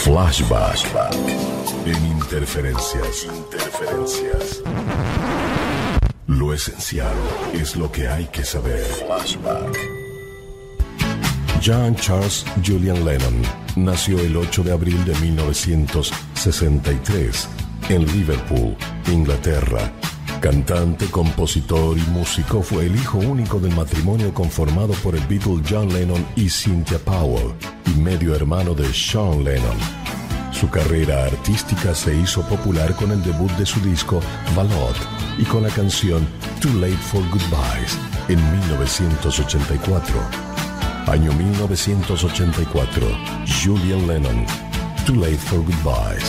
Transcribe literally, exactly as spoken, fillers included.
Flashback. En Interferencias. Interferencias. Lo esencial es lo que hay que saber. Flashback. John Charles Julian Lennon nació el ocho de abril de mil novecientos sesenta y tres en Liverpool, Inglaterra. Cantante, compositor y músico, fue el hijo único del matrimonio conformado por el Beatle John Lennon y Cynthia Powell, y medio hermano de Sean Lennon. Su carrera artística se hizo popular con el debut de su disco Ballad y con la canción Too Late for Goodbyes en mil novecientos ochenta y cuatro. Año mil novecientos ochenta y cuatro, Julian Lennon, Too Late for Goodbyes.